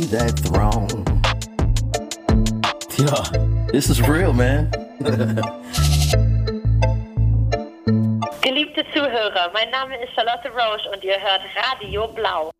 that throne. Yeah, this is real, man. Geliebte Zuhörer, mein Name ist Charlotte Roche und ihr hört Radio Blau.